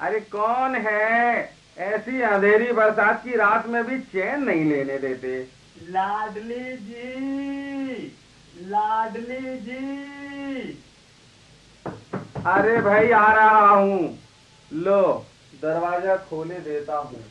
अरे कौन है? ऐसी अंधेरी बरसात की रात में भी चैन नहीं लेने देते। लाडली जी, लाडली जी। अरे भाई आ रहा हूँ, लो दरवाजा खोले देता हूँ।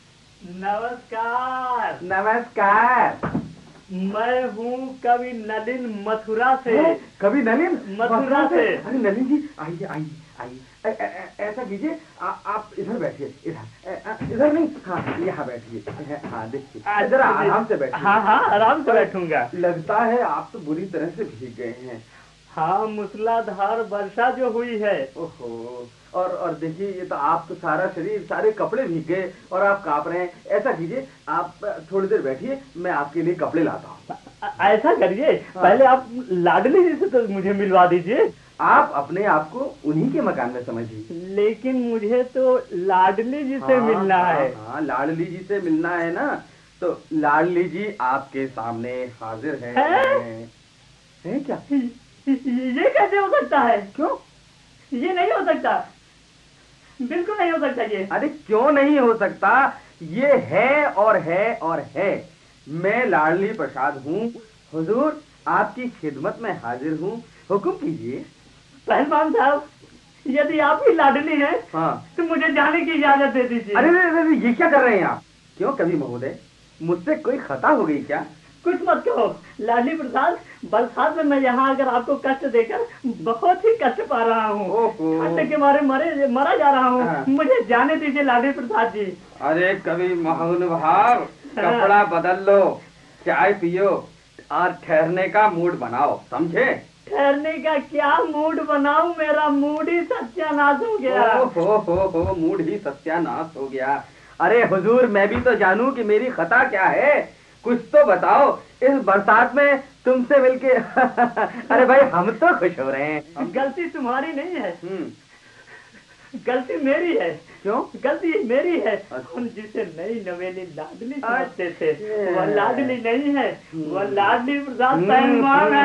नमस्कार। नमस्कार। मैं हूँ कवि नलिन मथुरा से। कवि नलिन मथुरा से। अरे नलिन जी आइए आइए आइए। ऐसा कीजिए, आप इधर बैठिए। इधर नहीं, हाँ यहाँ बैठिए। हाँ देखिए, जरा आराम से बैठिए। हाँ हाँ आराम से बैठूंगा। लगता है आप तो बुरी तरह से भीग गए हैं। हाँ, मूसलाधार वर्षा जो हुई है। ओहो, और देखिए ये तो आप तो सारा शरीर, सारे कपड़े भीग गए और आप कांप रहे हैं। ऐसा कीजिए, आप थोड़ी देर बैठिए, मैं आपके लिए कपड़े लाता हूँ। ऐसा करिए, पहले आप लाडली जी से तो मुझे मिलवा दीजिए। आप अपने आप को उन्हीं के मकान में समझिए। लेकिन मुझे तो लाडली जी से मिलना है। हाँ, लाडली जी से मिलना है ना, तो लाडली जी आपके सामने हाजिर हैं। हैं क्या? ये कैसे हो सकता है? क्यों? ये नहीं हो सकता, बिल्कुल नहीं हो सकता ये। अरे क्यों नहीं हो सकता? ये है और है और है। मैं लाडली प्रसाद हूँ, हुजूर आपकी खिदमत में हाजिर हूँ। हुक्म कीजिए। पहलवान साहब, यदि आप ही लाडली हैं, हाँ, तो मुझे जाने की इजाजत दे दीजिए। अरे ये क्या कर रहे हैं आप? क्यों कवि महोदय, मुझसे कोई खता हो गई क्या? कुछ मत कहो लाडली प्रसाद, बरसात में मैं यहाँ आकर आपको कष्ट देकर बहुत ही कष्ट पा रहा हूँ। ठंड के मारे मरा जा रहा हूँ। मुझे जाने दीजिए लाडली प्रसाद जी। अरे कवि महानुभाव, कपड़ा बदल लो, चाय पियो और ठहरने का मूड बनाओ, समझे? ठहरने का क्या मूड बनाऊं, मेरा मूड ही सत्यानाश हो गया। हो मूड ही सत्यानाश हो गया। अरे हुजूर, मैं भी तो जानूं कि मेरी खता क्या है, कुछ तो बताओ। इस बरसात में तुमसे मिलके अरे भाई हम तो खुश हो रहे हैं। गलती तुम्हारी नहीं है, गलती मेरी है। क्यों? गलती मेरी है। हम जिसे नई नवेली लाडली समझते थे, वह लाडली नहीं है, वह लाडली प्रसाद पहलवान है।